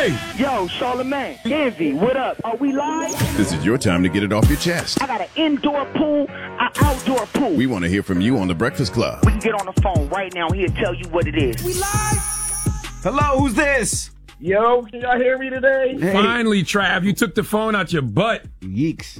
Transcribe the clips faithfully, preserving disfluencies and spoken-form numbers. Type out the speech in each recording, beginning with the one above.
Hey! Yo, Charlamagne, Envy, what up? Are we live? This is your time to get it off your chest. I got an indoor pool, an outdoor pool. We want to hear from you on The Breakfast Club. We can get on the phone right now. He'll tell you what it is. We live? Hello, who's this? Yo, can y'all hear me today? Hey. Finally, Trav, you took the phone out your butt. Yeeks.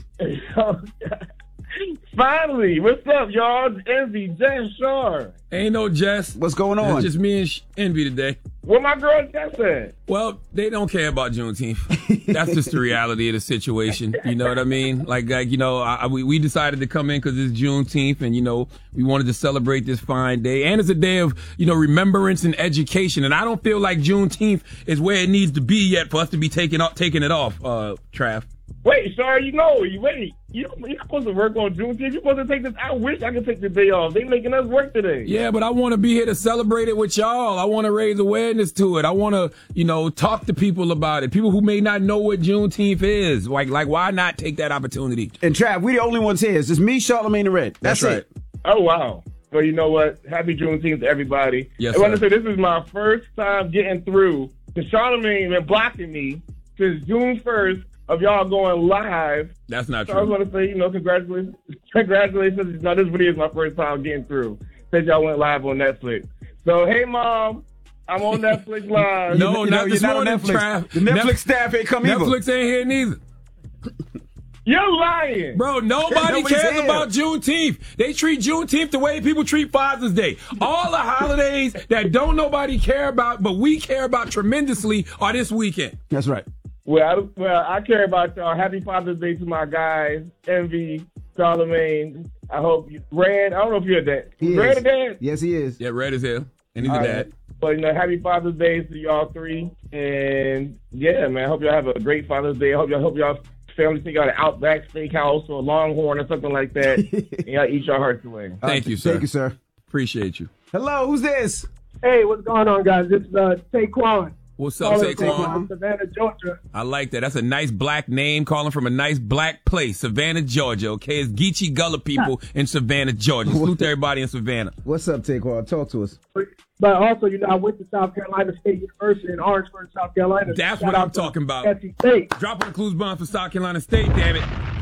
Finally, what's up, y'all? It's Envy, Jess, Shar. Ain't no Jess. What's going on? It's just me and Envy today. Where my girl Jess at? Well, they don't care about Juneteenth. That's just the reality of the situation. You know what I mean? Like, like you know, I, we, we decided to come in because it's Juneteenth, and, you know, we wanted to celebrate this fine day. And it's a day of, you know, remembrance and education. And I don't feel like Juneteenth is where it needs to be yet for us to be taking, taking it off, uh, Trav. Wait, sorry, you know, you wait. You, you're supposed to work on Juneteenth. You're supposed to take this. I wish I could take the day off. They making us work today. Yeah, but I want to be here to celebrate it with y'all. I want to raise awareness to it. I want to, you know, talk to people about it. People who may not know what Juneteenth is. Like, like, why not take that opportunity? And Trav, we the only ones here. It's just me, Charlamagne, and Red. That's, That's right. it. Oh, wow. So you know what? Happy Juneteenth to everybody. Yes, I want to sir. say this is my first time getting through. Because Charlamagne been blocking me since June first. Of y'all going live. That's not so true. I was going to say, you know, congratulations. Congratulations. No, this really is my first time getting through. Since y'all went live on Netflix. So, hey, Mom, I'm on Netflix live. No, you not know, this you're not on morning, Netflix. Trav. The Netflix Netf- staff ain't come either. Netflix ain't here neither. You're lying. Bro, nobody Nobody's cares here. about Juneteenth. They treat Juneteenth the way people treat Father's Day. All the holidays that don't nobody care about, but we care about tremendously, are this weekend. That's right. Well, I, well, I care about y'all. Happy Father's Day to my guys, Envy, Charlamagne. I hope you, Red. I don't know if you're a dad. He Red is. a dad? Yes, he is. Yeah, Red is here. And he's All a right. dad. But, you know, happy Father's Day to y'all three. And, yeah, man, I hope y'all have a great Father's Day. I hope y'all, hope y'all family take out an Outback Steakhouse or a Longhorn or something like that. And y'all eat your hearts away. Thank you, sir. Thank you, sir. Appreciate you. Hello, who's this? Hey, what's going on, guys? This is uh, Taquan. What's up, Calling Saquon? from Savannah, Georgia. I like that. That's a nice black name, calling from a nice black place, Savannah, Georgia. Okay, it's Geechee Gullah people in Savannah, Georgia. Salute to everybody in Savannah. What's up, Taquan? Talk to us. But also, you know, I went to South Carolina State University in Orangeburg, South Carolina. That's Shout what out I'm to talking about. S C State. Drop on the clues bond for South Carolina State, damn it.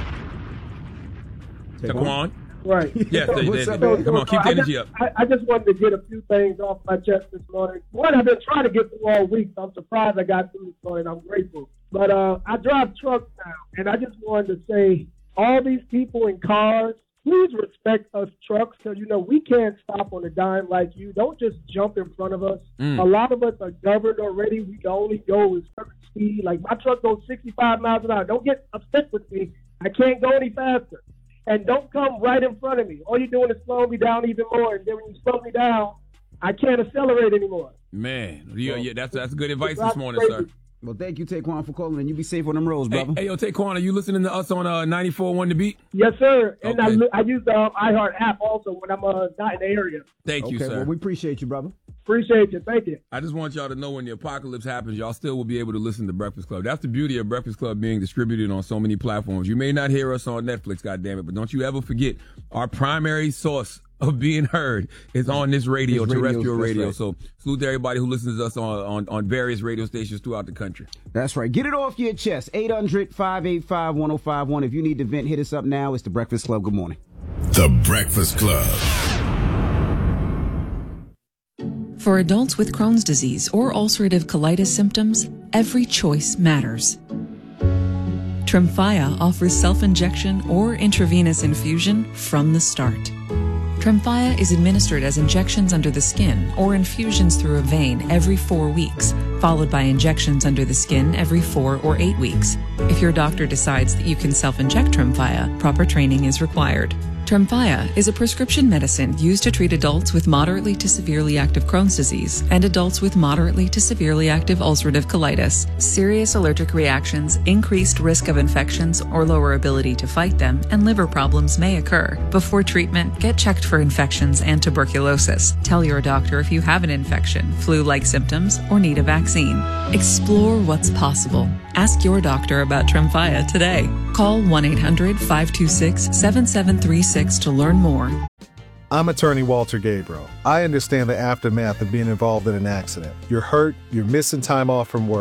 Taquan. Right. Yes, they, What's they, up, they, man? come on, keep the I energy just, up. I, I just wanted to get a few things off my chest this morning. One, I've been trying to get through all week, so I'm surprised I got through this morning. I'm grateful. But uh, I drive trucks now, and I just wanted to say, all these people in cars, please respect us trucks, because, you know, we can't stop on a dime like you. Don't just jump in front of us. Mm. A lot of us are governed already. We can only go with certain speed. Like, my truck goes sixty-five miles an hour. Don't get upset with me. I can't go any faster. And don't come right in front of me. All you're doing is slowing me down even more. And then when you slow me down, I can't accelerate anymore. Man, yeah, yeah, that's that's good advice Drive this morning, crazy. sir. Well, thank you, Taquan, for calling, and you be safe on them roads, Hey, brother. hey, yo, Taquan, are you listening to us on uh, ninety-four point one The Beat? Yes, sir. And Okay. I, li- I use the um, iHeart app also when I'm uh, not in the area. Thank you, Okay, sir. well, we appreciate you, brother. Appreciate you. Thank you. I just want y'all to know when the apocalypse happens, y'all still will be able to listen to Breakfast Club. That's the beauty of Breakfast Club being distributed on so many platforms. You may not hear us on Netflix, goddammit, but don't you ever forget our primary source of being heard is on this radio, This radio, terrestrial that's radio. right. So salute to everybody who listens to us on, on, on various radio stations throughout the country. That's right. Get it off your chest. eight hundred, five eight five, one oh five one. If you need to vent, hit us up now. It's The Breakfast Club. Good morning. The Breakfast Club. For adults with Crohn's disease or ulcerative colitis symptoms, every choice matters. Tremfya offers self-injection or intravenous infusion from the start. Tremfya is administered as injections under the skin or infusions through a vein every four weeks, followed by injections under the skin every four or eight weeks. If your doctor decides that you can self-inject Tremfya, proper training is required. Tremfya is a prescription medicine used to treat adults with moderately to severely active Crohn's disease and adults with moderately to severely active ulcerative colitis. Serious allergic reactions, increased risk of infections or lower ability to fight them, and liver problems may occur. Before treatment, get checked for infections and tuberculosis. Tell your doctor if you have an infection, flu-like symptoms, or need a vaccine. Explore what's possible. Ask your doctor about Tremfya today. Call one eight hundred, five two six, seven seven three six to learn more. I'm attorney Walter Gabriel. I understand the aftermath of being involved in an accident. You're hurt, you're missing time off from work,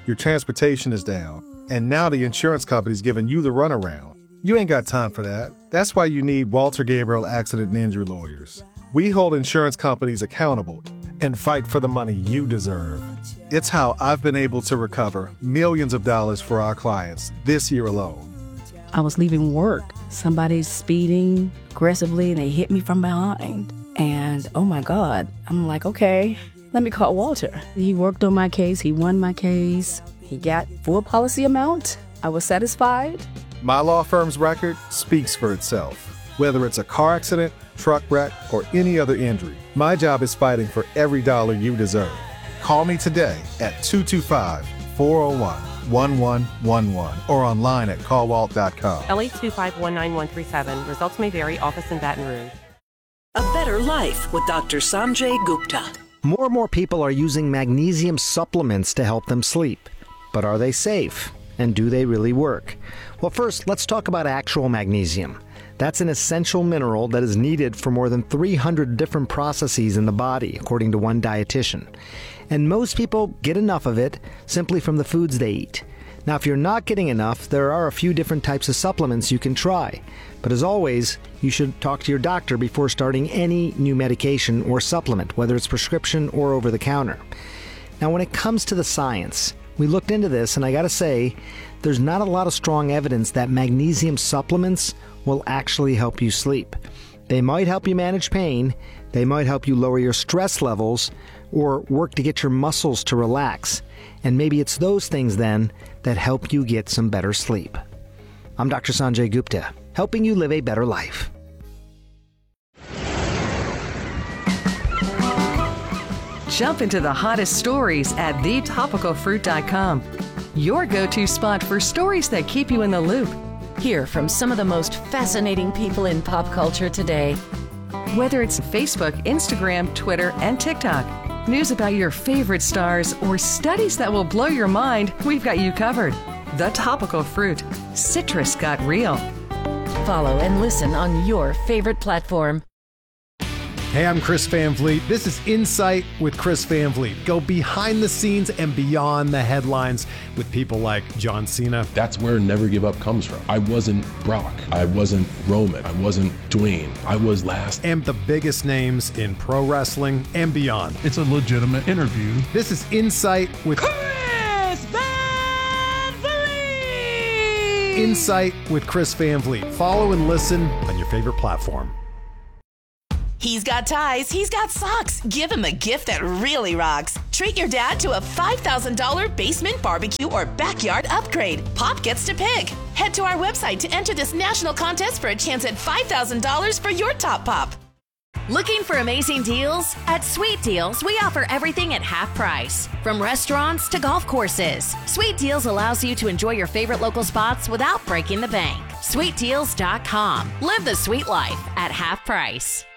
your transportation is down, and now the insurance company's giving you the runaround. You ain't got time for that. That's why you need Walter Gabriel Accident and Injury Lawyers. We hold insurance companies accountable and fight for the money you deserve. It's how I've been able to recover millions of dollars for our clients this year alone. I was leaving work. Somebody's speeding aggressively, and they hit me from behind. And oh my God, I'm like, okay, let me call Walter. He worked on my case. He won my case. He got full policy amount. I was satisfied. My law firm's record speaks for itself. Whether it's a car accident, truck wreck, or any other injury, my job is fighting for every dollar you deserve. Call me today at two two five, four oh one, one one one one or online at call walt dot com. L eight two five one nine one three seven. Results may vary. Office in Baton Rouge. A better life with Doctor Sanjay Gupta. More and more people are using magnesium supplements to help them sleep. But are they safe? And do they really work? Well, first, let's talk about actual magnesium. That's an essential mineral that is needed for more than three hundred different processes in the body, according to one dietitian. And most people get enough of it simply from the foods they eat. Now, if you're not getting enough, there are a few different types of supplements you can try. But as always, you should talk to your doctor before starting any new medication or supplement, whether it's prescription or over the counter. Now, when it comes to the science, we looked into this, and I gotta say, there's not a lot of strong evidence that magnesium supplements will actually help you sleep. They might help you manage pain, they might help you lower your stress levels, or work to get your muscles to relax. And maybe it's those things then that help you get some better sleep. I'm Doctor Sanjay Gupta, helping you live a better life. Jump into the hottest stories at the topical fruit dot com. Your go-to spot for stories that keep you in the loop. Hear from some of the most fascinating people in pop culture today. Whether it's Facebook, Instagram, Twitter, and TikTok, news about your favorite stars, or studies that will blow your mind, we've got you covered. The Topical Fruit. Citrus got real. Follow and listen on your favorite platform. Hey, I'm Chris Van Vliet. This is Insight with Chris Van Vliet. Go behind the scenes and beyond the headlines with people like John Cena. That's where Never Give Up comes from. I wasn't Brock. I wasn't Roman. I wasn't Dwayne. I was last. And the biggest names in pro wrestling and beyond. It's a legitimate interview. This is Insight with Chris Van Vliet. Insight with Chris Van Vliet. Follow and listen on your favorite platform. He's got ties, he's got socks. Give him a gift that really rocks. Treat your dad to a five thousand dollars basement barbecue or backyard upgrade. Pop gets to pick. Head to our website to enter this national contest for a chance at five thousand dollars for your top pop. Looking for amazing deals? At Sweet Deals, we offer everything at half price. From restaurants to golf courses, Sweet Deals allows you to enjoy your favorite local spots without breaking the bank. sweet deals dot com. Live the sweet life at half price.